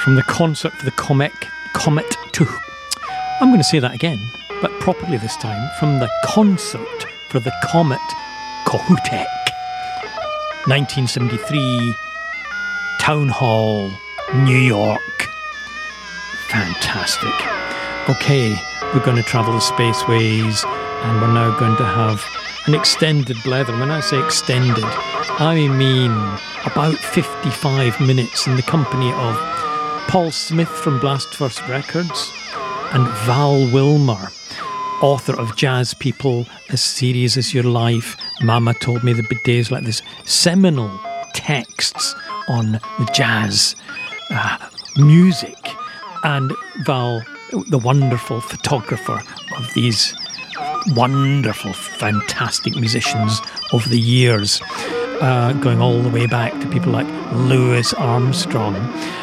from the concert for the Comet 2. I'm going to say that again, but properly this time. From the concert for the Comet Kohoutek. 1973, Town Hall, New York. Fantastic. Okay, we're going to travel the spaceways, and we're now going to have an extended blether. When I say extended, I mean about 55 minutes in the company of Paul Smith from Blastfirst Records and Val Wilmer, author of Jazz People, As Serious as Your Life, Mama Told Me There'd Be Days Like This, seminal texts on the jazz music, and Val, the wonderful photographer of these wonderful, fantastic musicians over the years, going all the way back to people like Louis Armstrong.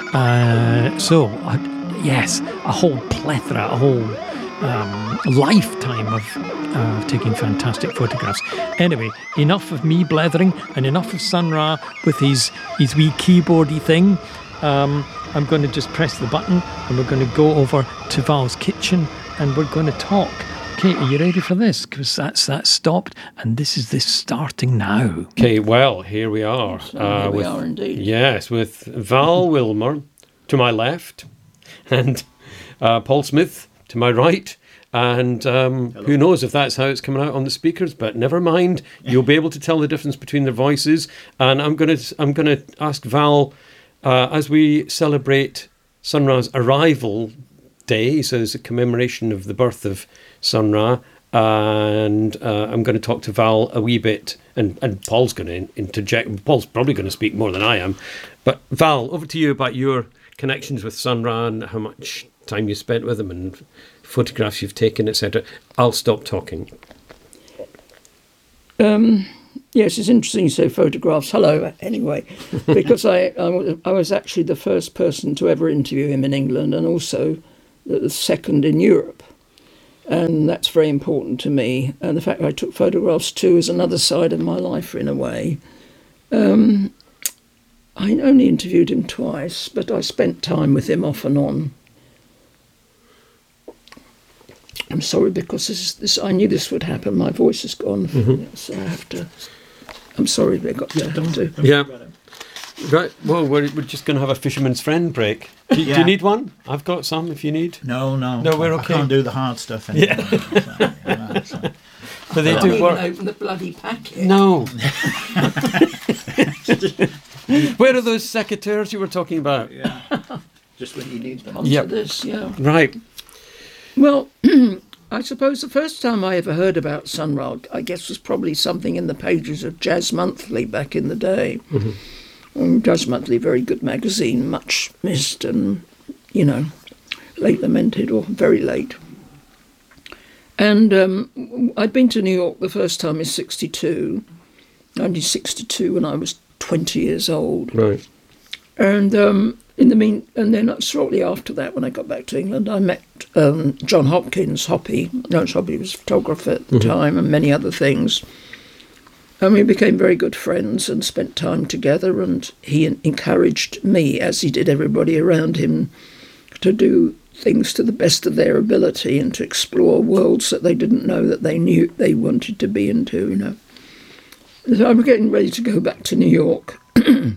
Yes, a whole plethora, a whole lifetime of taking fantastic photographs. Anyway, enough of me blethering and enough of Sun Ra with his wee keyboardy thing. I'm going to just press the button and we're going to go over to Val's kitchen and we're going to talk. Okay, are you ready for this? Because that's stopped and this is this starting now. Okay, well, here we are. Here we are indeed. Yes, with Val Wilmer to my left and Paul Smith to my right. And who knows if that's how it's coming out on the speakers, but never mind. You'll be able to tell the difference between their voices. And I'm going to ask Val, as we celebrate Sun Ra's arrival day, so it's a commemoration of the birth of Sun Ra, and I'm going to talk to Val a wee bit, and Paul's going to interject. Paul's probably going to speak more than I am. But Val, over to you about your connections with Sun Ra and how much time you spent with him and photographs you've taken, etc. I'll stop talking. Yes, it's interesting you say photographs. Hello, anyway, because I was actually the first person to ever interview him in England, and also the second in Europe. And that's very important to me. And the fact that I took photographs too is another side of my life in a way. I only interviewed him twice, but I spent time with him off and on. I'm sorry, because this I knew this would happen. My voice has gone, so I have to. I'm sorry, I got to have to. Yeah. Right. Well, we're just going to have a fisherman's friend break. Do you need one? I've got some if you need. No, we're okay. I can't do the hard stuff anymore. Yeah. But they I do can't work. even open the bloody packet. No. Where are those secateurs you were talking about? Yeah. Just when you need them. Onto this, yeah. Right. Well, I suppose the first time I ever heard about Sun Ra, I guess, was probably something in the pages of Jazz Monthly back in the day. Jazz Monthly, very good magazine, much missed and, late lamented or very late. And I'd been to New York the first time in 1962, when I was 20 years old. Right. And and then shortly after that, when I got back to England, I met John Hopkins, Hoppy. Hoppy was a photographer at the time, and many other things. And we became very good friends and spent time together, and he encouraged me, as he did everybody around him, to do things to the best of their ability and to explore worlds that they didn't know that they knew they wanted to be into, So I was getting ready to go back to New York in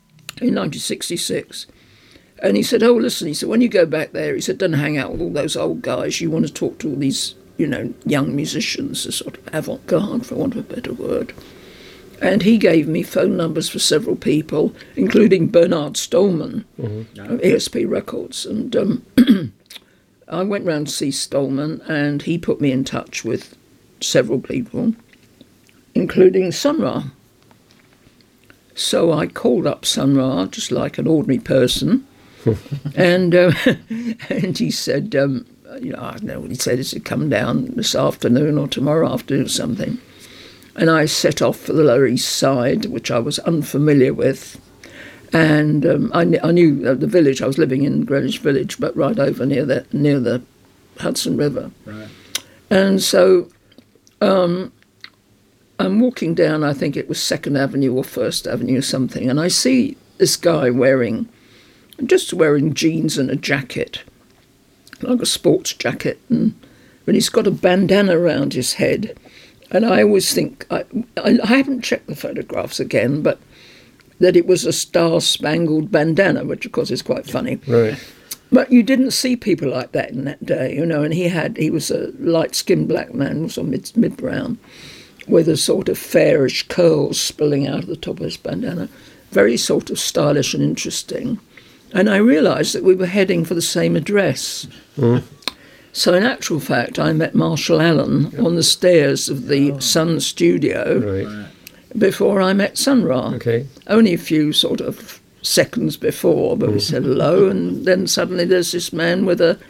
1966. And he said, listen, he said, when you go back there, he said, don't hang out with all those old guys. You want to talk to all these, young musicians, a sort of avant-garde, for want of a better word. And he gave me phone numbers for several people, including Bernard Stolman of ESP Records. And I went round to see Stolman, and he put me in touch with several people, including Sun Ra. So I called up Sun Ra, just like an ordinary person, and he said, I don't know what he said, he said, come down this afternoon or tomorrow afternoon or something. And I set off for the Lower East Side, which I was unfamiliar with. And I knew the village. I was living in Greenwich Village, but right over near the Hudson River. Right. And so I'm walking down, I think it was 2nd Avenue or 1st Avenue or something, and I see this guy wearing just wearing jeans and a jacket, like a sports jacket, and he's got a bandana around his head. And I always think, I haven't checked the photographs again, but that it was a star-spangled bandana, which of course is quite funny. Right. But you didn't see people like that in that day, you know, and he was a light-skinned black man, also mid-brown, with a sort of fairish curls spilling out of the top of his bandana. Very sort of stylish and interesting. And I realised that we were heading for the same address. Mm. So in actual fact, I met Marshall Allen on the stairs of the Sun studio before I met Sun Ra. Okay. Only a few sort of seconds before, but we said hello, and then suddenly there's this man with the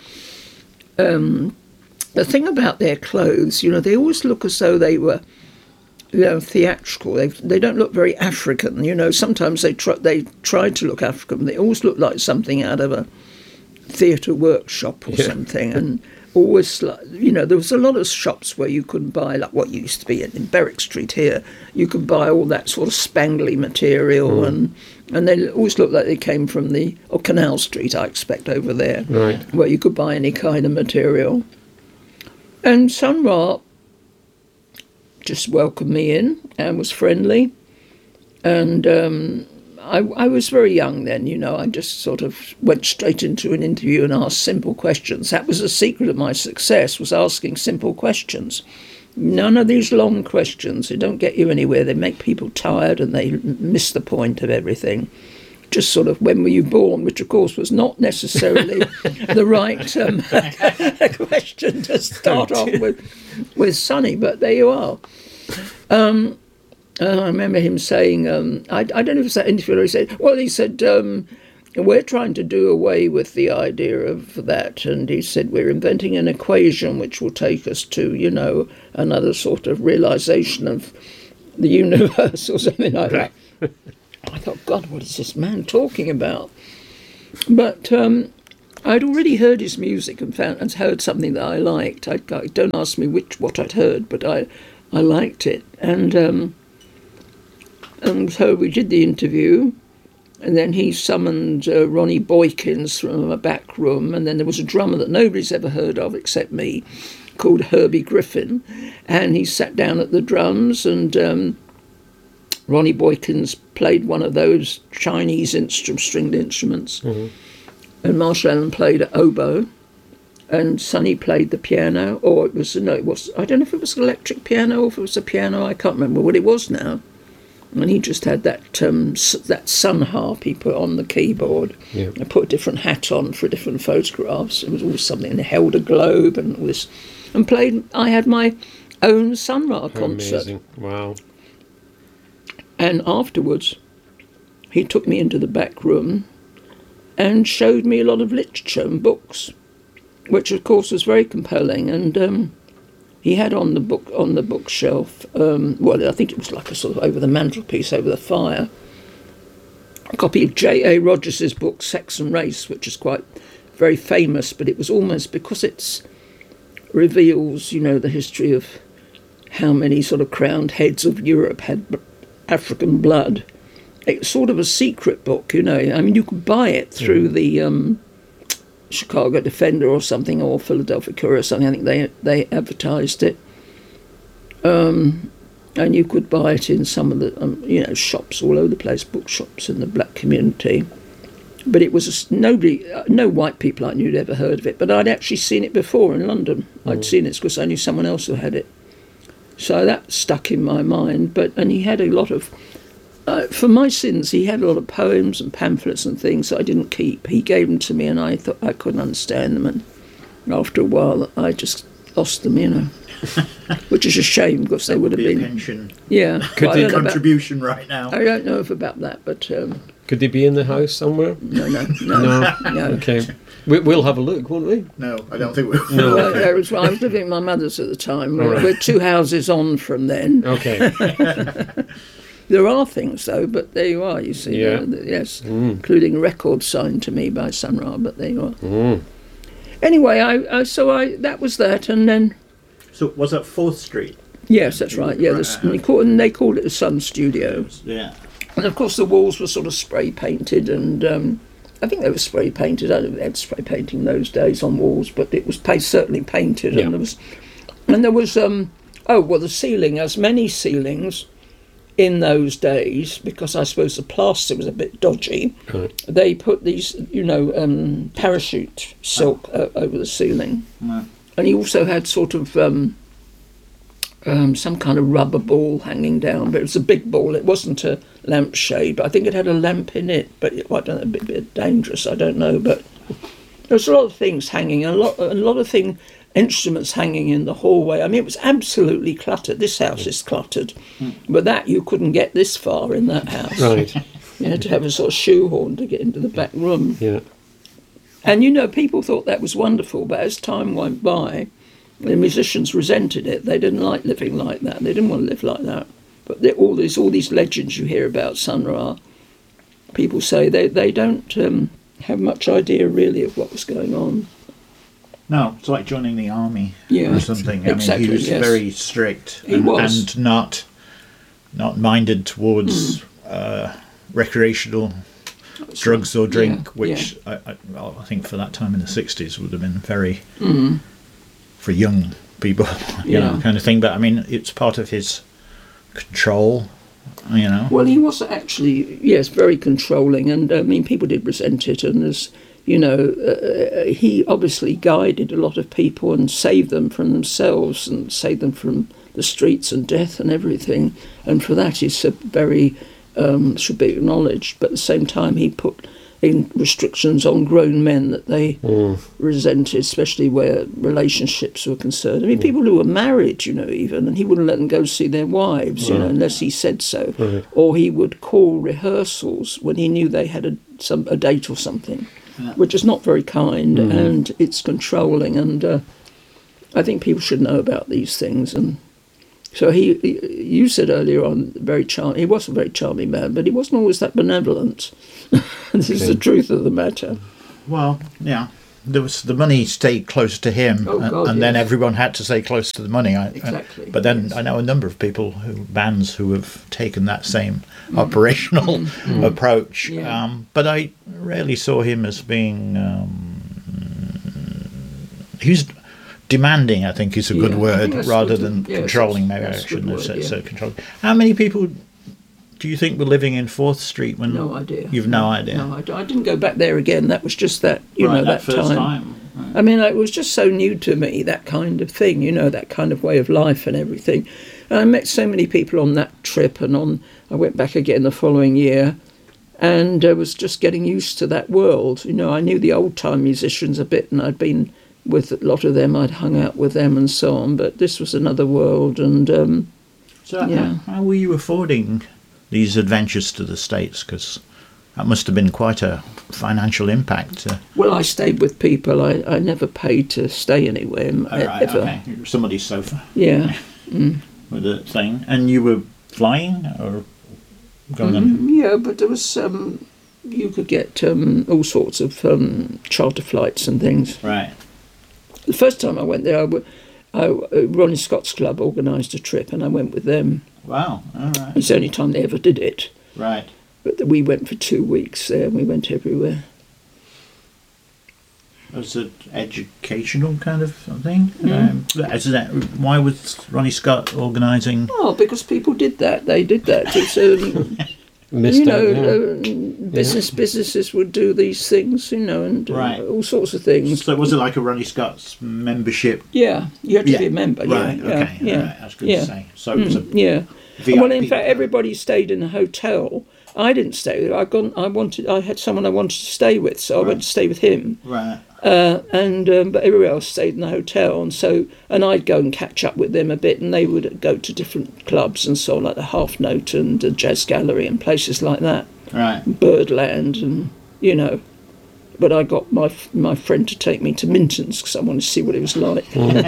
thing about their clothes, you know, they always look as though they were, you know, theatrical. They don't look very African, you know. Sometimes they try to look African. They always look like something out of a theatre workshop or something, and always, like, you know, there was a lot of shops where you could buy, like what used to be in Berwick Street here, you could buy all that sort of spangly material, and they always looked like they came from Canal Street, I expect, over there, where you could buy any kind of material. And Sun Ra just welcomed me in and was friendly, and I was very young then, you know. I just sort of went straight into an interview and asked simple questions. That was the secret of my success, was asking simple questions. None of these long questions. They don't get you anywhere. They make people tired and they miss the point of everything. Just sort of, when were you born, which of course was not necessarily the right question to start off with Sonny, but there you are. I remember him saying, I don't know if it's that interview, he said, we're trying to do away with the idea of that. And he said, we're inventing an equation which will take us to, you know, another sort of realisation of the universe or something like that. I thought, God, what is this man talking about? But I'd already heard his music and heard something that I liked. Don't ask me what I'd heard, but I liked it. And so we did the interview, and then he summoned Ronnie Boykins from a back room, and then there was a drummer that nobody's ever heard of except me, called Herbie Griffin, and he sat down at the drums, and Ronnie Boykins played one of those Chinese stringed instruments, and Marshall Allen played oboe, and Sonny played the piano, or it was I don't know if it was an electric piano or if it was a piano, I can't remember what it was now. And he just had that sun harp he put on the keyboard. Yeah. I put a different hat on for different photographs. It was always something, and he held a globe and all this. And played, I had my own Sun Ra concert. Amazing, wow. And afterwards, he took me into the back room and showed me a lot of literature and books, which of course was very compelling. And he had on the bookshelf, I think it was like a sort of over the mantelpiece, over the fire, a copy of J.A. Rogers's book Sex and Race, which is quite very famous, but it was almost, because it reveals, you know, the history of how many sort of crowned heads of Europe had African blood. It's sort of a secret book, you know. I mean, you could buy it through the Chicago Defender or something, or Philadelphia Courier or something. I think they advertised it, and you could buy it in some of the shops all over the place, bookshops in the black community. But it was no white people I knew had ever heard of it, but I'd actually seen it before in London. I'd seen it because I knew someone else who had it, so that stuck in my mind. And he had a lot of for my sins, he had a lot of poems and pamphlets and things that I didn't keep. He gave them to me, and I thought I couldn't understand them. And after a while, I just lost them, you know, which is a shame, because they would have been a pension. Yeah, Could be a contribution right now. I don't know about that, but could they be in the house somewhere? No. Okay, we'll have a look, won't we? No, I don't think we will. No. Well, I was living at my mother's at the time. We're 2 houses on from then. Okay. There are things, though, but there you are, you see. Yeah. Yes, including a record signed to me by Sun Ra, but there you are. Anyway, that was that, and then... So was that 4th Street? Yes, that's right, yeah. And they called it the Sun Studio. Yeah. And, of course, the walls were sort of spray-painted, and I think they were spray painted. I don't know if they had spray painting those days on walls, but it was certainly painted. Yeah. And there was the ceiling, as many ceilings in those days, because I suppose the plaster was a bit dodgy. Right. They put these, parachute silk over the ceiling, and he also had sort of some kind of rubber ball hanging down, but it was a big ball. It wasn't a lampshade, but I think it had a lamp in it. But I don't know, a bit dangerous. I don't know, but there was a lot of things hanging, a lot of instruments hanging in the hallway. I mean, it was absolutely cluttered. This house is cluttered, but that you couldn't get this far in that house. Right. You had to have a sort of shoehorn to get into the back room. Yeah. And people thought that was wonderful, but as time went by, the musicians resented it. They didn't like living like that. They didn't want to live like that. But all these legends you hear about Sun Ra, people say they don't have much idea really of what was going on. No, it's like joining the army or something. Exactly, I mean, he was yes. very strict was. and not minded towards recreational drugs or drink, which I think for that time in the 60s would have been very, for young people, you know, kind of thing. But I mean, it's part of his control, you know. Well, he was actually, very controlling, and I mean, people did resent it, and as he obviously guided a lot of people and saved them from themselves and saved them from the streets and death and everything. And for that, he's very should be acknowledged. But at the same time, he put in restrictions on grown men that they resented, especially where relationships were concerned. I mean, people who were married, even, and he wouldn't let them go see their wives, unless he said so. Right. Or he would call rehearsals when he knew they had a date or something. Which is not very kind, and it's controlling, and I think people should know about these things. And so you said earlier on, he was a very charming man, but he wasn't always that benevolent. This is the truth of the matter. Well, yeah, there was the money stayed close to him, and then everyone had to stay close to the money. Exactly. But then I know a number of people bands who have taken that same operational approach. Yeah. But I rarely saw him as being. He was demanding, I think, is a good word, rather than controlling. Maybe I shouldn't have said so. Controlling. How many people do you think were living in 4th Street when? No idea. You've no idea. No, I didn't go back there again. That was just that, that first time. Right. I mean, it was just so new to me, that kind of thing, that kind of way of life and everything. And I met so many people on that trip, and I went back again the following year, and I was just getting used to that world. I knew the old-time musicians a bit, and I'd been with a lot of them, I'd hung out with them and so on, but this was another world, and... How were you affording these adventures to the States? Because that must have been quite a financial impact. Well, I stayed with people. I never paid to stay anywhere, ever. Okay. Somebody's sofa. Yeah. With a thing. And you were flying or going on? Yeah, but there was you could get all sorts of charter flights and things. Right. The first time I went there, Ronnie Scott's Club organised a trip, and I went with them. Wow, all right. It's the only time they ever did it. Right. But we went for 2 weeks there, and we went everywhere. Was it educational kind of thing? Why was Ronnie Scott organising? Oh, because people did that. They did that. It's, businesses would do these things, and all sorts of things. So was it like a Ronnie Scott's membership? Yeah, you had to be a member. Right. Yeah, okay. Yeah. Right, that's good to say. So it was a VIP. Well, in fact, everybody stayed in a hotel. I didn't stay there. I had someone I wanted to stay with, so I went to stay with him. Right. But everybody else stayed in the hotel, and I'd go and catch up with them a bit, and they would go to different clubs and so on, like the Half Note and the Jazz Gallery and places like that. Right. Birdland, and But I got my friend to take me to Minton's because I wanted to see what it was like.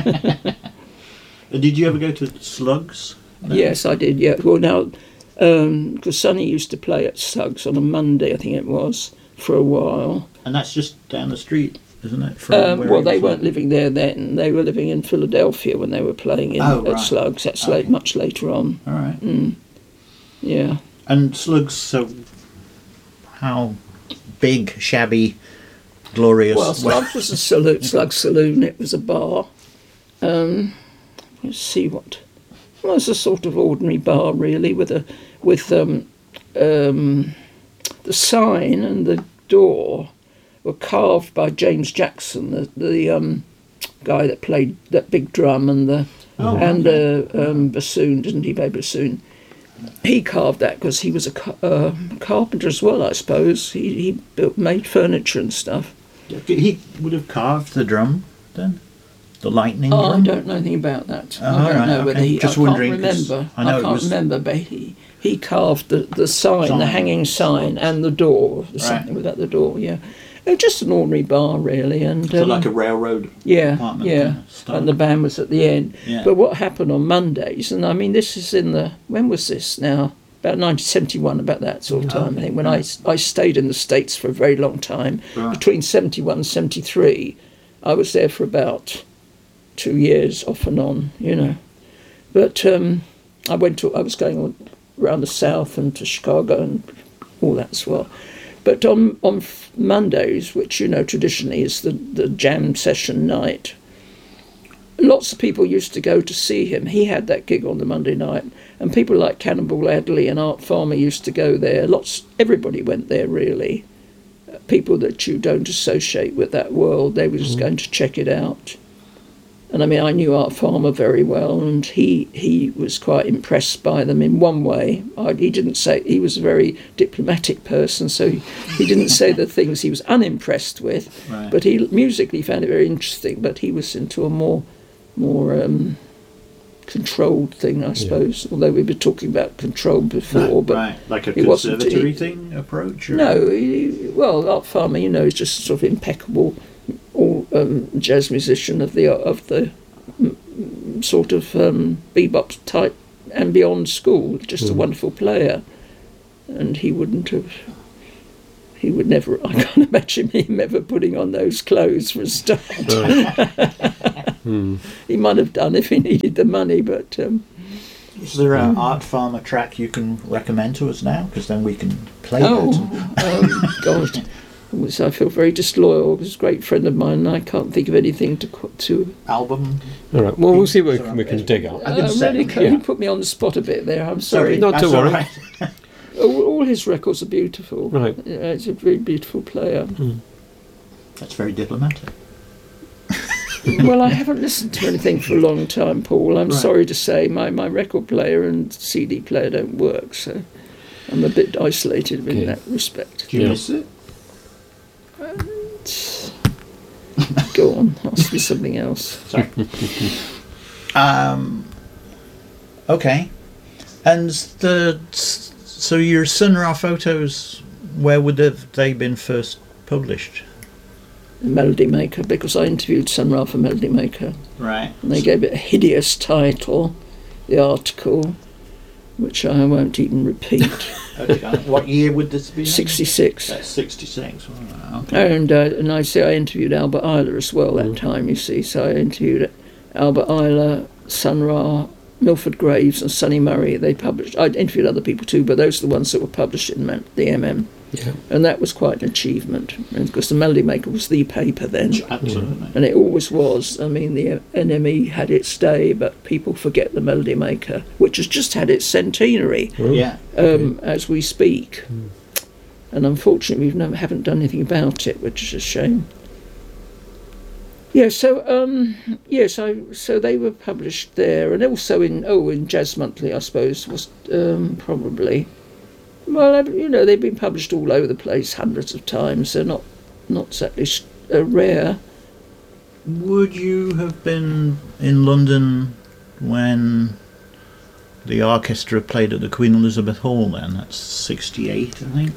Did you ever go to Slugs? No. Yes, I did. Yeah. Well, now, because Sonny used to play at Slugs on a Monday, I think it was, for a while. And that's just down the street, isn't it? Well, they weren't living there then. They were living in Philadelphia when they were playing at Slugs. That's much later on. All right. Yeah. And Slugs, so how big, shabby, glorious. Well, Slugs was a Slug Saloon. It was a bar. Let's see what. Well, it's a sort of ordinary bar, really, with the sign and the door were carved by James Jackson, the guy that played that big drum and the bassoon, didn't he play bassoon? He carved that because he was a carpenter as well, I suppose. He made furniture and stuff. He would have carved the drum then? The lightning drum? I don't know anything about that. I don't know whether he... Just I wondering, can't remember. I can't remember, but he carved the sign, the hanging sign, and the door. Something without the door, yeah. It was just an ordinary bar, really. And so like a railroad apartment kind of style. And the band was at the end. Yeah. But what happened on Mondays, and I mean, this is in the... When was this now? About 1971, about that sort of time, I think, when I stayed in the States for a very long time. Right. Between 71 and 73, I was there for about 2 years, off and on, you know. But I was going around the South and to Chicago and all that as well. But on Mondays, which, you know, traditionally is the jam session night, lots of people used to go to see him. He had that gig on the Monday night, and people like Cannonball Adderley and Art Farmer used to go there. Everybody went there, really. People that you don't associate with that world, they were just going to check it out. And I mean, I knew Art Farmer very well, and he was quite impressed by them in one way. He didn't say, he was a very diplomatic person, so he didn't say the things he was unimpressed with, but he musically found it very interesting, but he was into a more controlled thing, I suppose, although we were talking about control before. But like a conservatory thing approach? Or? No, Art Farmer, you know, is just sort of impeccable jazz musician of the sort of bebop type and beyond school, just a wonderful player. And he would never, I can't imagine him ever putting on those clothes for a start. He might have done if he needed the money, but... Is there an Art Farmer track you can recommend to us now? Because then we can play that. God. I feel very disloyal. He was a great friend of mine, and I can't think of anything to album. All right. Well, we'll see what we can dig up. You put me on the spot a bit there. I'm sorry. Not to worry. Right. All his records are beautiful. Right. He's a very beautiful player. That's very diplomatic. Well, I haven't listened to anything for a long time, Paul. I'm sorry to say my record player and CD player don't work, so I'm a bit isolated in that respect. Do you miss it? Go on, ask me something else. Sorry. Okay. And so your Sun Ra photos, where would they been first published? Melody Maker, because I interviewed Sun Ra for Melody Maker. Right. And they gave it a hideous title, the article, which I won't even repeat. What year would this be? 66. That's 66. Okay. And I interviewed Albert Ayler as well that time, you see. So I interviewed Albert Ayler, Sun Ra, Milford Graves and Sonny Murray. They published. I interviewed other people too, but those are the ones that were published in the MM. Yeah. And that was quite an achievement, because the Melody Maker was the paper then. Absolutely. And it always was. I mean, the NME had its day, but people forget the Melody Maker, which has just had its centenary as we speak. And unfortunately, we haven't done anything about it, which is a shame. Yeah, so so they were published there, and also in Jazz Monthly, I suppose, was probably. Well, you know, they've been published all over the place hundreds of times. They're not exactly rare. Would you have been in London when the orchestra played at the Queen Elizabeth Hall then? That's 68, I think.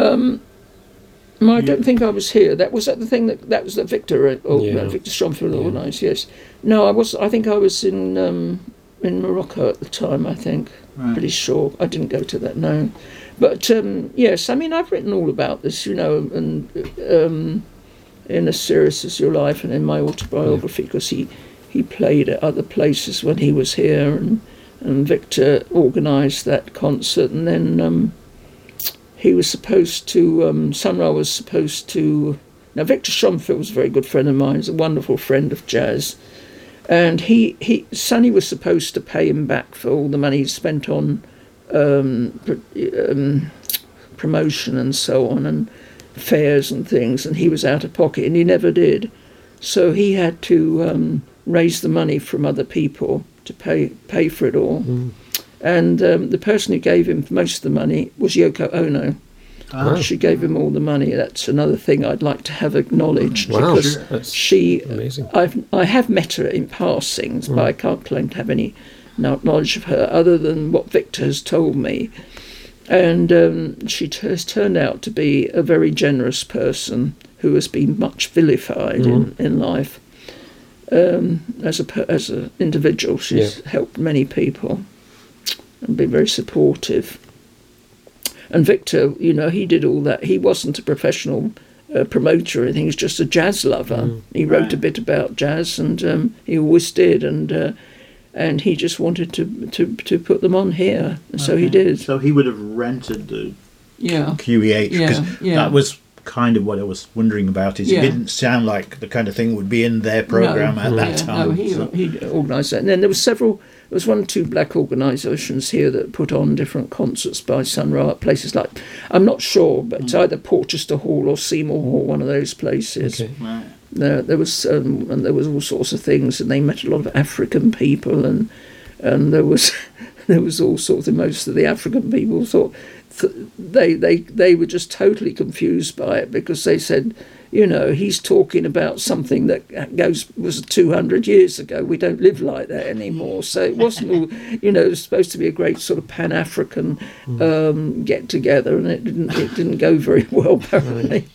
I don't think I was here. That was the thing that was that Victor Victor Stromfield organised. Yes. No, I was. I think I was in Morocco at the time. I think. Right. Pretty sure. I didn't go to that. No. But yes, I mean, I've written all about this, you know, and in As Serious as Your Life and in my autobiography, because he played at other places when he was here, and Victor organised that concert, and then he was supposed to, Sun Ra was supposed to, now Victor Schonfield was a very good friend of mine, he's a wonderful friend of jazz, and Sonny was supposed to pay him back for all the money he spent on promotion and so on, and fairs and things, and he was out of pocket, and he never did. So he had to raise the money from other people to pay for it all. And the person who gave him most of the money was Yoko Ono. She gave him all the money. That's another thing I'd like to have acknowledged. Wow, because that's she, amazing. I have met her in passing, but I can't claim to have any knowledge of her other than what Victor has told me. And she has turned out to be a very generous person who has been much vilified in life. As an individual, she's helped many people and been very supportive. And Victor, he did all that. He wasn't a professional promoter or anything. He was just a jazz lover. He wrote a bit about jazz, and he always did. And he just wanted to put them on here, and so he did. So he would have rented the Yeah. QEH, because that was kind of what I was wondering about. It Yeah. didn't sound like the kind of thing would be in their program at that time. No, he organised that. And then there was one or two black organisations here that put on different concerts by Sun Ra at places like, I'm not sure, but it's either Porchester Hall or Seymour Hall, one of those places. Okay. Right. There was all sorts of things, and they met a lot of African people, and there was all sorts of, most of the African people thought they were just totally confused by it, because they said, he's talking about something that was 200 years ago. We don't live like that anymore. So it wasn't all, it was supposed to be a great sort of Pan-African get together, and it didn't go very well, apparently.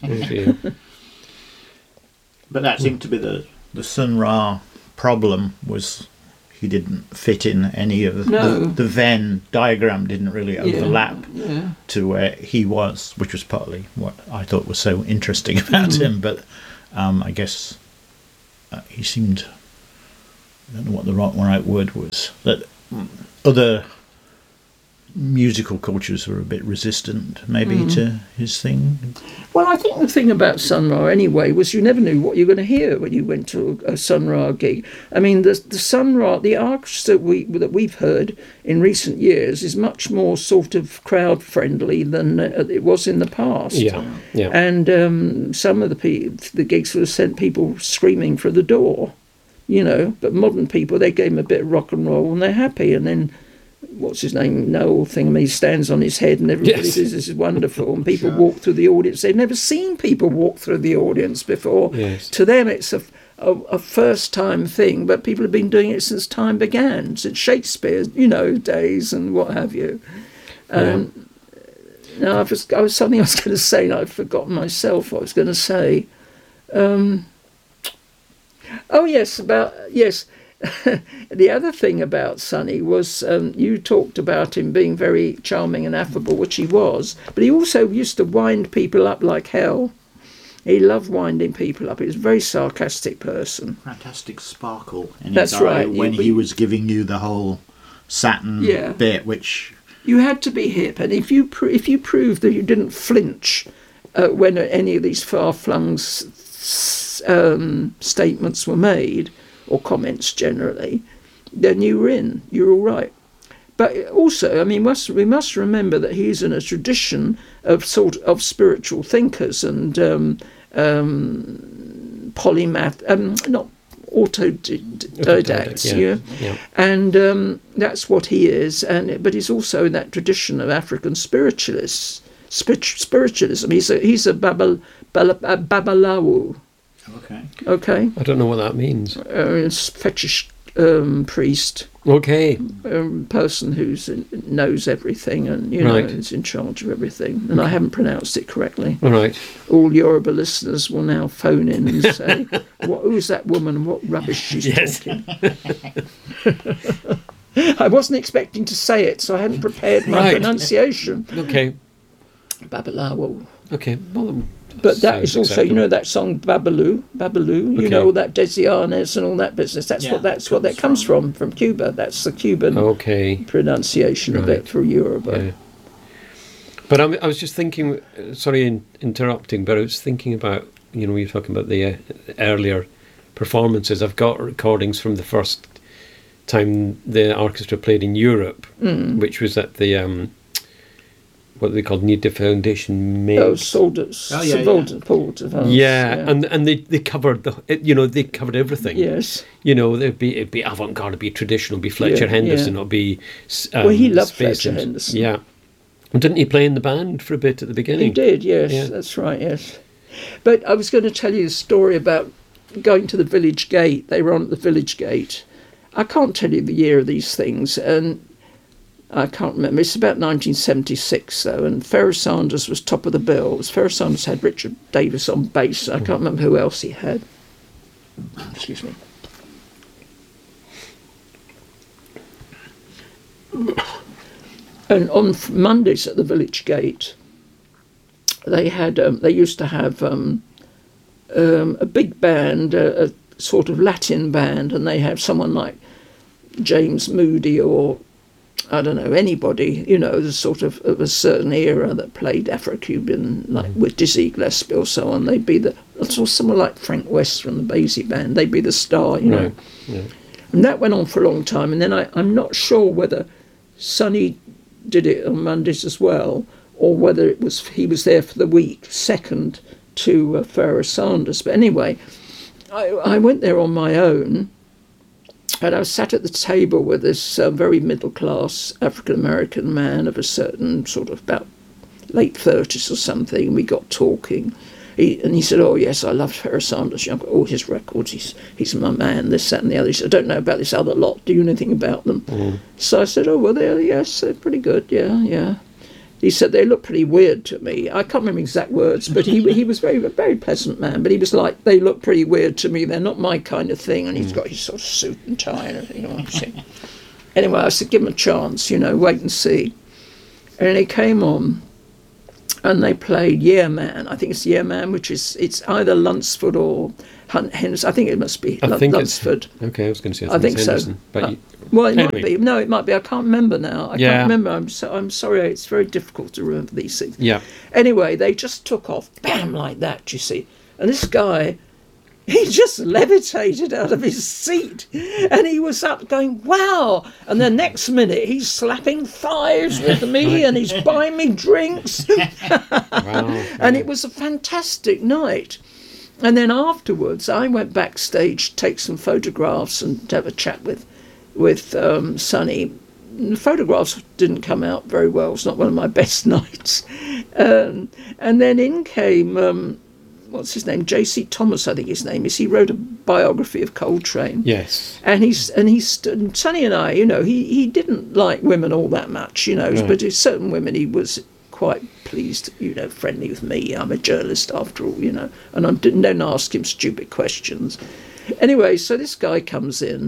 But that seemed to be the Sun Ra problem, was he didn't fit in any of the Venn diagram didn't really overlap to where he was, which was partly what I thought was so interesting about him. But I guess he seemed, I don't know what the right word was, that other musical cultures were a bit resistant maybe to his thing. Well, I think the thing about Sun Ra anyway was you never knew what you were going to hear when you went to a Sun Ra gig. I mean, the Sun Ra, the orchestra that we've heard in recent years is much more sort of crowd friendly than it was in the past. Yeah. And some of the gigs would have sent people screaming for the door, But modern people, they gave them a bit of rock and roll and they're happy. And then, what's his name, Noel thing, he stands on his head and everybody says this is wonderful, and people walk through the audience. They've never seen people walk through the audience before. To them it's a first time thing, but people have been doing it since time began, since Shakespeare's days and what have you. Now I was something I was going to say and I've forgotten myself what I was going to say. The other thing about Sonny was you talked about him being very charming and affable, which he was, but he also used to wind people up like hell. He loved winding people up. He was a very sarcastic person. Fantastic sparkle in That's his eye right. when he was giving you the whole Saturn bit, which you had to be hip, and if you proved that you didn't flinch when any of these far-flung statements were made, or comments generally, then you were in. You're all right. But also, I mean, we must remember that he's in a tradition of spiritual thinkers and polymath, not autodidacts, and that's what he is. But he's also in that tradition of African spiritualism. He's a babalawo. Okay. I don't know what that means. Fetish priest. Okay. Person who knows everything and is in charge of everything. And I haven't pronounced it correctly. All right. All Yoruba listeners will now phone in and say, "Who's that woman? What rubbish she's talking?" I wasn't expecting to say it, so I hadn't prepared my pronunciation. Okay. Babalawo. Okay. Well, but that is also, that song Babalu, all that Desianes and all that business. That's what that comes from Cuba. That's the Cuban pronunciation of it for Yoruba. But I was just thinking, sorry interrupting, but I was thinking about, you know, you're talking about the earlier performances. I've got recordings from the first time the orchestra played in Europe, which was at the what they called Need the Foundation Meg. Oh, Solders. Oh, yeah, and they covered they covered everything. Yes. You know, it'd be avant-garde, it'd be traditional, it'd be Fletcher Henderson, it'd be well, he loved Space Fletcher Henderson. Yeah. And didn't he play in the band for a bit at the beginning? He did, yes, Yeah. that's right, yes. But I was going to tell you a story about going to the village gate. They were on at the village gate. I can't tell you the year of these things, and I can't remember. It's about 1976, though, and Ferris Sanders was top of the bill. Ferris Sanders had Richard Davis on bass. I can't remember who else he had. Excuse me. And on Mondays at the village gate, they used to have a big band, a sort of Latin band, and they have someone like James Moody or, I don't know, anybody, you know, the sort of a certain era that played Afro-Cuban, like with Dizzy Gillespie or so on. They'd be someone like Frank West from the Basie Band. They'd be the star, you know. Yeah. And that went on for a long time. And then I'm not sure whether Sonny did it on Mondays as well, or whether he was there for the week, second to Ferris Sanders. But anyway, I went there on my own, and I was sat at the table with this very middle-class African-American man of a certain sort of about late 30s or something, and we got talking. He said, "Oh, yes, I love Ferris Sanders. I've got all his records. He's my man, this, that, and the other." He said, "I don't know about this other lot. Do you know anything about them?" So I said, "Oh, well, they're pretty good, yeah." He said, "They look pretty weird to me." I can't remember exact words, but he was a very pleasant man. But he was like, "They look pretty weird to me. They're not my kind of thing." And he's got his sort of suit and tie and everything. Anyway, I said, "Give him a chance, you know, wait and see." And he came on, and they played Yeah Man. I think it's Yeah Man, it's either Lunsford or Henderson. I think it must be Lunsford. Okay, I was going to say I think Henderson, so. but well, it anyway. might be. No, it might be. I can't remember now. I Yeah. can't remember. I'm sorry. It's very difficult to remember these things. Yeah. Anyway, they just took off, bam, like that, you see. And this guy, he just levitated out of his seat. And he was up going, "Wow." And the next minute, he's slapping thighs with me and he's buying me drinks. Wow. And it was a fantastic night. And then afterwards, I went backstage to take some photographs and to have a chat with Sonny. The photographs didn't come out very well. It's not one of my best nights. And then in came, what's his name? J.C. Thomas, I think his name is. He wrote a biography of Coltrane. Yes. And Sonny and I, you know, he didn't like women all that much, you know, Right. but certain women he was quite pleased, you know, friendly with me. I'm a journalist after all, you know, and I don't ask him stupid questions. Anyway, so this guy comes in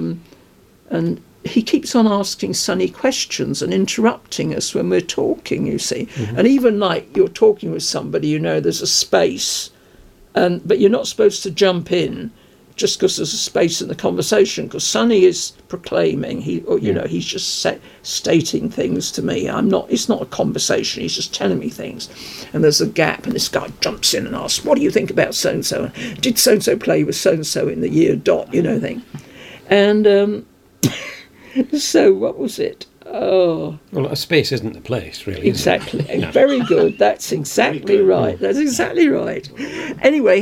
and he keeps on asking Sonny questions and interrupting us when we're talking, you see. Mm-hmm. And even like you're talking with somebody, you know, there's a space, but you're not supposed to jump in just because there's a space in the conversation, because Sonny is proclaiming, he's just stating things to me. It's not a conversation, he's just telling me things. And there's a gap, and this guy jumps in and asks, "What do you think about so-and-so? Did so-and-so play with so-and-so in the year dot?" You know, thing. And so what was it? Oh, Well, a space isn't the place, really. is it? exactly. No. Very good. That's exactly right. That's exactly right. Anyway,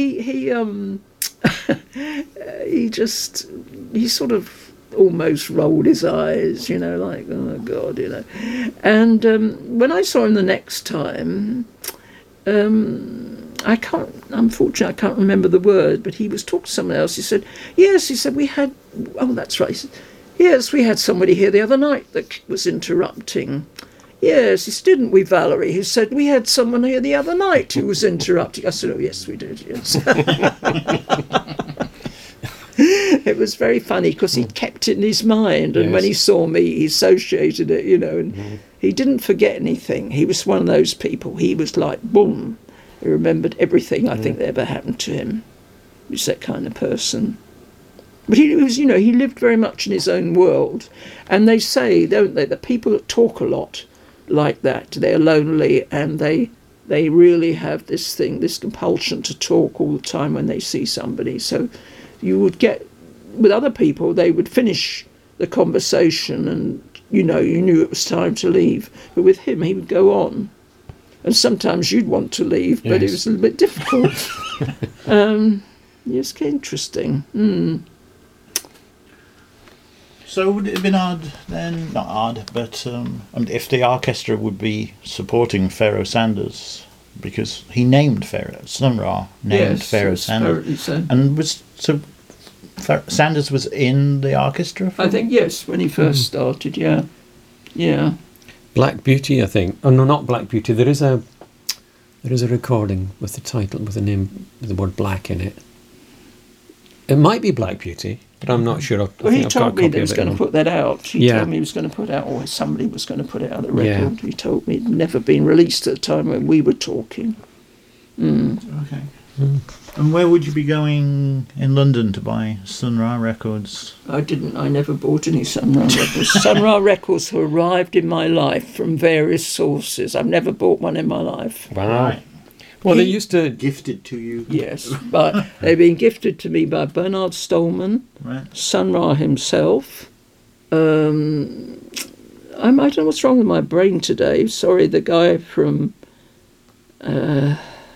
he sort of almost rolled his eyes, you know, like, "Oh God," you know. And when I saw him the next time, unfortunately I can't remember the word, but he was talking to someone else. He said, "Yes," he said, "we had," oh, that's right. He said, "Yes, we had somebody here the other night that was interrupting." "Yes," he said, "didn't we, Valerie?" He said, "We had someone here the other night who was interrupting." I said, "Oh, yes, we did, yes." It was very funny because he kept it in his mind, and when he saw me, he associated it, you know, and he didn't forget anything. He was one of those people. He was like, boom, he remembered everything I think that ever happened to him. He was that kind of person. But he was, you know, he lived very much in his own world. And they say, don't they, that people that talk a lot like that. They're lonely, and they really have this compulsion to talk all the time when they see somebody. So you would get, with other people, they would finish the conversation and, you knew it was time to leave. But with him, he would go on. And sometimes you'd want to leave, but it was a little bit difficult. Yes, interesting. So would it have been odd then? Not odd, but if the orchestra would be supporting Pharaoh Sanders, because he named Pharaoh, Sun Ra named Pharaoh Sanders. And Sanders was in the orchestra? I think, yes, when he first started, yeah. Yeah. Black Beauty, I think. Oh no, not Black Beauty. There is a recording with the title, with the name, with the word black in it. It might be Black Beauty, but I'm not sure. Well, he told me that he was going to put that out. He told me he was going to put out, or somebody was going to put it out, the record. Yeah. He told me it had never been released at the time when we were talking. Okay. And where would you be going in London to buy Sun Ra records? I never bought any Sun Ra records. Sun Ra records have arrived in my life from various sources. I've never bought one in my life. Wow. Right. Well, they used to... Gifted to you? Yes, but they've been gifted to me by Bernard Stolman, Sun Ra himself. I don't know what's wrong with my brain today. Sorry, the guy from, in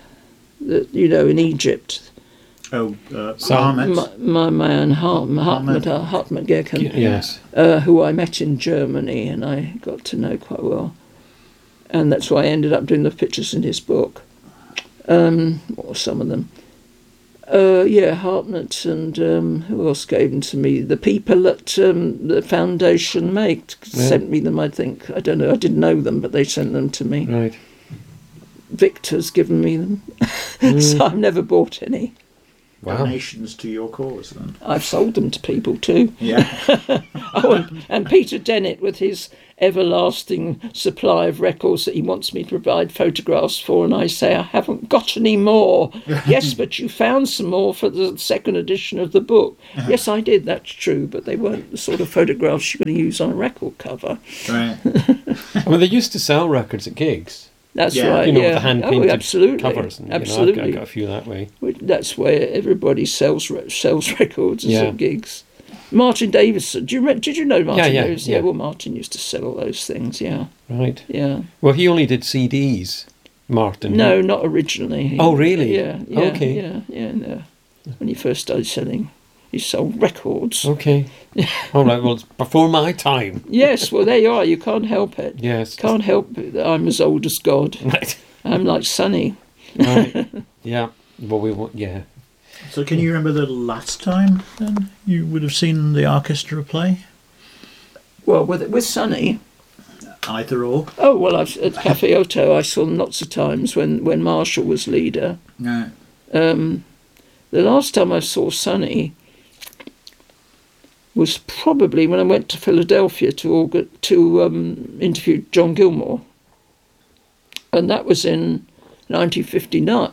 Egypt. Oh, Ahmed. My man, Hartmut Gekken. Yes. Who I met in Germany and I got to know quite well. And that's why I ended up doing the pictures in his book. Or some of them. Hartmut and who else gave them to me? The people at the foundation sent me them, I think. I don't know, I didn't know them, but they sent them to me. Right. Victor's given me them. So I've never bought any. Wow. Donations to your cause, then. I've sold them to people too. Yeah. And Peter Dennett, with his everlasting supply of records that he wants me to provide photographs for, and I say, I haven't got any more. Yes, but you found some more for the second edition of the book. Yes, I did, that's true, but they weren't the sort of photographs you're going to use on a record cover. Right. Well, they used to sell records at gigs. That's right, with the hand-painted covers. And, absolutely. I got a few that way. That's where everybody sells records at gigs. Martin Davison. Did you know Martin Davison? Yeah, well, Martin used to sell all those things, yeah. Right. Yeah. Well, he only did CDs, Martin. No, not originally. Oh, really? Yeah. Okay. Yeah, no. When he first started selling, he sold records. Okay. All right, well, it's before my time. Yes, well, there you are. You can't help it. Yes. Can't help it that I'm as old as God. Right. I'm like Sonny. Right. Yeah. Well, we want, So can you remember the last time, then, you would have seen the orchestra play? Well, with Sonny... Either or? Oh, well, at Cafe Otto, I saw them lots of times when Marshall was leader. No. The last time I saw Sonny was probably when I went to Philadelphia to interview John Gilmore. And that was in 1959.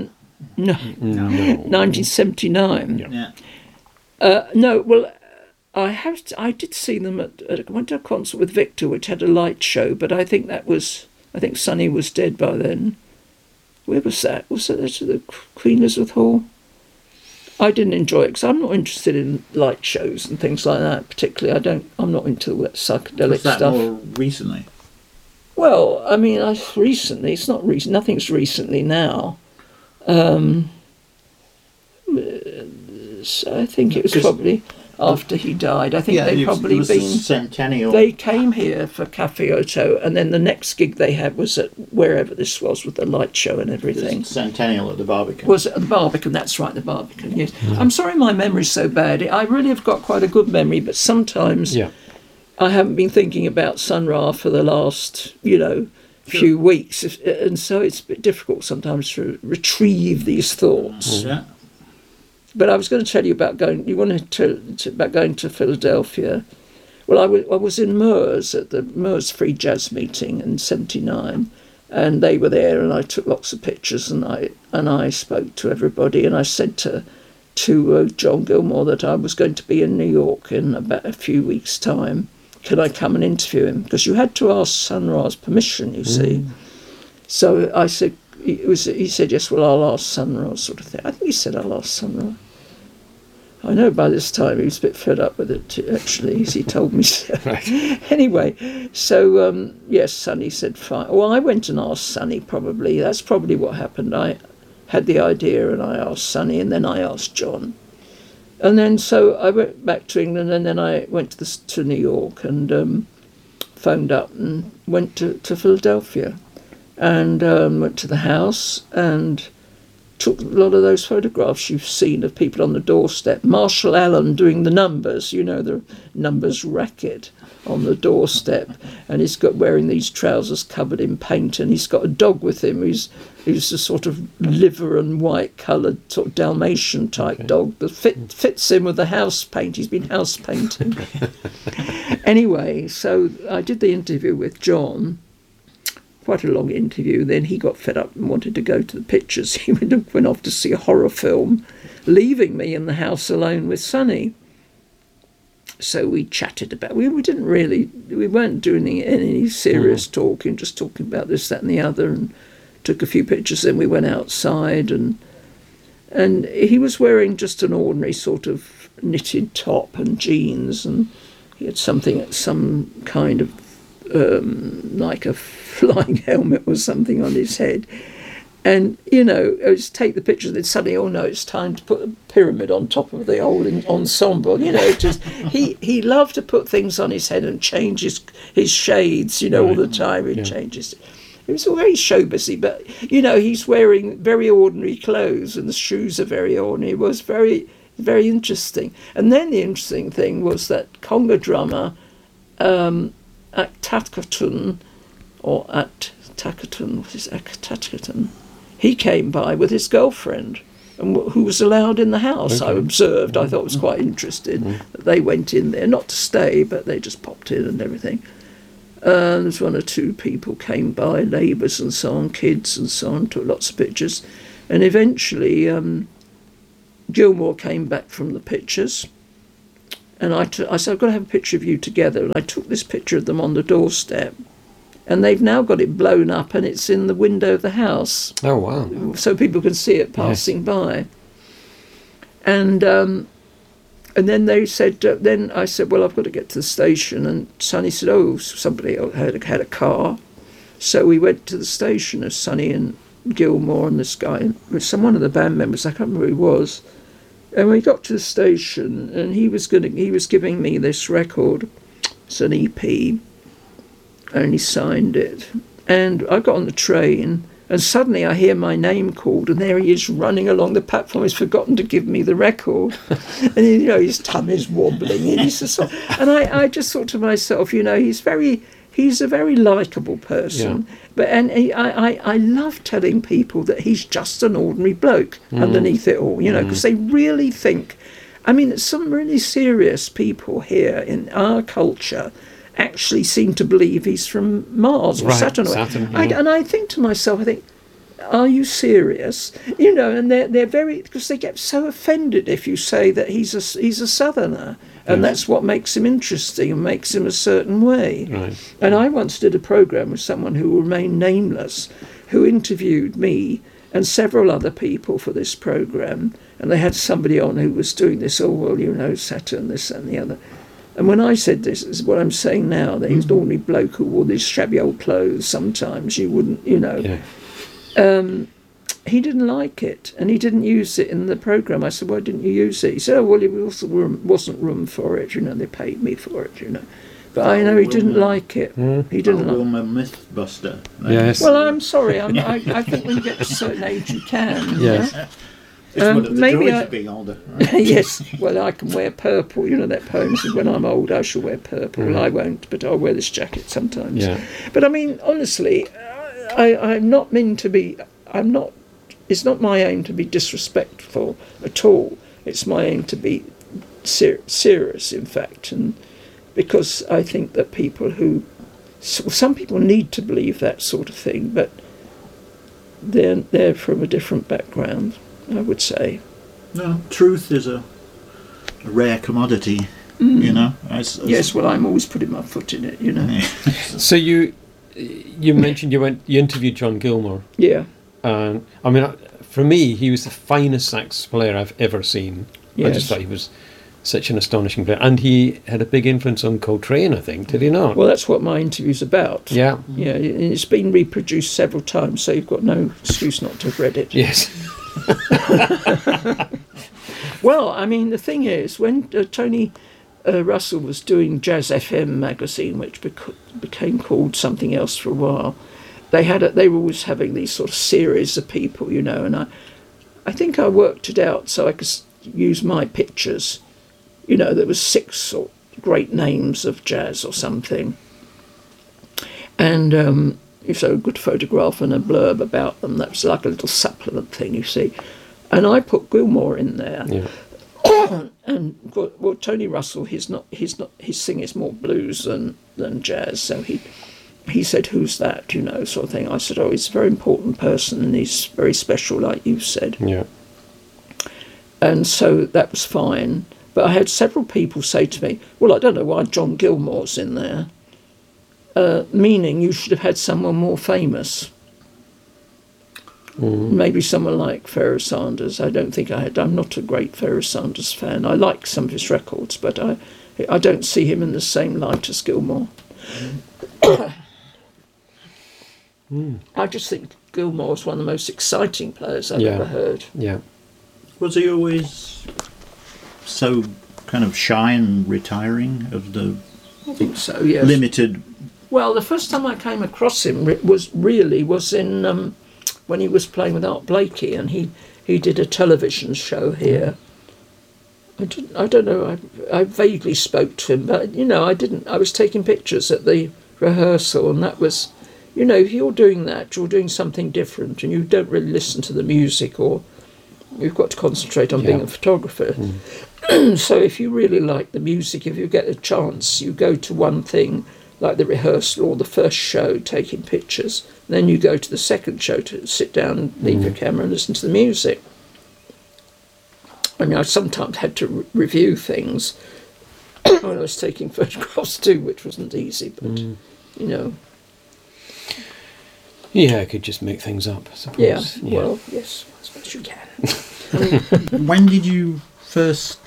1979. Yeah. No, well, I did see them I went to a concert with Victor, which had a light show, but I think Sonny was dead by then. Where was that? Was that at the Queen Elizabeth Hall? I didn't enjoy it because I'm not interested in light shows and things like that. Particularly, I'm not into that psychedelic was that stuff. More recently? Well, I mean, recently. It's not recent. Nothing's recently now. So I think it was probably after he died. I think they'd probably been centennial. They came here for Cafe Otto, and then the next gig they had was at wherever this was with the light show and everything. Centennial at the Barbican. Was at the Barbican? That's right, the Barbican. Yes. Mm. I'm sorry, my memory's so bad. I really have got quite a good memory, but sometimes I haven't been thinking about Sun Ra for the last, few weeks, and so it's a bit difficult sometimes to retrieve these thoughts. Yeah. But I was going to tell you about going. You wanted about going to Philadelphia. Well, I was in Murs at the Murs Free Jazz meeting in '79, and they were there, and I took lots of pictures, and I spoke to everybody, and I said to John Gilmore that I was going to be in New York in about a few weeks' time, can I come and interview him? Because you had to ask Sun Ra's permission, you see. So I said, he said, yes, well, I'll ask Sun Ra, sort of thing. I think he said, I'll ask Sun Ra. I know by this time he was a bit fed up with it, actually, as he told me so. Right. Anyway, so, yes, Sonny said, fine. Well, I went and asked Sonny, probably. That's probably what happened. I had the idea and I asked Sonny, and then I asked John. And then so I went back to England, and then I went to New York and phoned up and went to Philadelphia and went to the house and took a lot of those photographs you've seen of people on the doorstep. Marshall Allen doing the numbers, you know, the numbers racket on the doorstep, and he's got wearing these trousers covered in paint, and he's got a dog with him who's a sort of liver and white coloured sort of Dalmatian type dog that fits in with the house paint. He's been house painting. Anyway, so I did the interview with John. Quite a long interview. Then he got fed up and wanted to go to the pictures. He went off to see a horror film, leaving me in the house alone with Sonny. So we chatted about. We weren't doing any serious talking, just talking about this, that, and the other, and took a few pictures. Then we went outside, and he was wearing just an ordinary sort of knitted top and jeans, and he had some kind of like a flying helmet or something on his head. And, you know, I just take the pictures, and then suddenly, oh no, it's time to put a pyramid on top of the old ensemble. You know, just he loved to put things on his head and change his shades, you know, all the time. He changes. He was very show busy, but, you know, he's wearing very ordinary clothes and the shoes are very ordinary. It was very, very interesting. And then the interesting thing was that conga drummer at Takatun, he came by with his girlfriend, and who was allowed in the house. Okay. I observed. I thought it was quite interesting that they went in there, not to stay, but they just popped in and everything. There's one or two people came by, neighbours and so on, kids and so on, took lots of pictures. And eventually Gilmore came back from the pictures, and I said, I've got to have a picture of you together. And I took this picture of them on the doorstep, and they've now got it blown up, and it's in the window of the house. Oh, wow. So people can see it passing by. And then they said, then I said, well, I've got to get to the station. And Sonny said, oh, somebody had a car. So we went to the station of Sonny and Gilmore and this guy, and one of the band members, I can't remember who he was. And we got to the station, and he was giving me this record. It's an EP, and he signed it. And I got on the train, and suddenly I hear my name called, and there he is running along the platform. He's forgotten to give me the record, and you know his tummy's wobbling. And I just thought to myself, you know, he's a very likeable person, but I love telling people that he's just an ordinary bloke underneath it all, you know, because they really think. I mean, some really serious people here in our culture actually seem to believe he's from Mars or Saturn. And I think to myself, are you serious? You know, and they're very, because they get so offended if you say that he's a Southerner, and that's what makes him interesting and makes him a certain way. Right. And I once did a programme with someone who will remain nameless, who interviewed me and several other people for this programme, and they had somebody on who was doing this, oh, well, you know, Saturn, this and the other. And when I said this is what I'm saying now, that he's an ordinary bloke who wore these shabby old clothes, sometimes you wouldn't, you know. Yeah. He didn't like it, and he didn't use it in the programme. I said, why didn't you use it? He said, oh, well, it wasn't room for it, you know, they paid me for it, you know. But I know he didn't like it. He didn't like Wilma Mythbuster. Yes. Well, I'm sorry, I think when you get to a certain age you can. Yes. You know? It's one of the joys of being older. Right? Yes, well, I can wear purple. You know that poem says, when I'm old, I shall wear purple. Well, I won't, but I'll wear this jacket sometimes. Yeah. But I mean, honestly, I'm not meant to be. It's not my aim to be disrespectful at all. It's my aim to be serious, in fact, and because I think that some people need to believe that sort of thing, but they're from a different background, I would say. No, truth is a rare commodity You know, Yes, well, I'm always putting my foot in it, you know. So you mentioned you interviewed John Gilmore. Yeah. And I mean, for me, he was the finest sax player I've ever seen. I just Yes. thought he was such an astonishing player, and he had a big influence on Coltrane, I think. Did he not? Well, that's what my interview's about. Yeah. Yeah, it's been reproduced several times, so you've got no excuse not to have read it. Yes. Well, I mean, the thing is, when Tony Russell was doing Jazz FM magazine, which became called something else for a while, they were always having these sort of series of people, you know, and I think I worked it out so I could use my pictures. You know, there was 6 or great names of jazz or something, and if so, a good photograph and a blurb about them. That was like a little supplement thing, you see. And I put Gilmore in there. Yeah. And well, Tony Russell, his singing is more blues than jazz. So he said, "Who's that?" You know, sort of thing. I said, "Oh, he's a very important person, and he's very special, like you said." Yeah. And so that was fine. But I had several people say to me, "Well, I don't know why John Gilmore's in there," meaning you should have had someone more famous. Maybe someone like Pharoah Sanders. I don't think I had. I'm not a great Pharoah Sanders fan. I like some of his records, but I don't see him in the same light as Gilmore. I just think Gilmore's one of the most exciting players I've ever heard. Yeah. Was he always so kind of shy and retiring of the I think so, yes. limited? Well, the first time I came across him was in when he was playing with Art Blakey, and he did a television show here. I don't know. I vaguely spoke to him, but you know, I didn't. I was taking pictures at the rehearsal, and that was, you know, if you're doing that, you're doing something different, and you don't really listen to the music, or you've got to concentrate on being a photographer. So if you really like the music, if you get a chance, you go to one thing, like the rehearsal or the first show, taking pictures. Then you go to the second show to sit down and leave your camera and listen to the music. I mean, I sometimes had to review things when I was taking photographs too, which wasn't easy, but, you know. Yeah, I could just make things up, I suppose. Yeah, well, yes, I suppose you can. When did you first